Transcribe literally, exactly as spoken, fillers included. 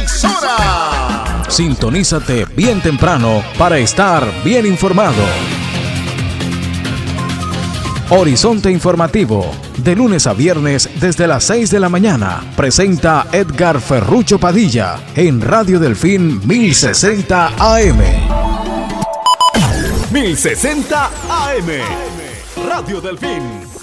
emisora. Sintonízate bien temprano para estar bien informado. Horizonte Informativo, de lunes a viernes desde las seis de la mañana, presenta Edgar Ferrucho Padilla en Radio Delfín mil sesenta A M. mil sesenta A M, Radio Delfín.